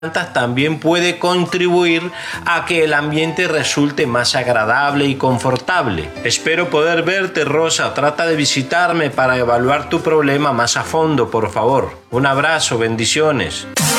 plantas también puede contribuir a que el ambiente resulte más agradable y confortable. Espero poder verte, Rosa. Trata de visitarme para evaluar tu problema más a fondo, por favor. Un abrazo, bendiciones.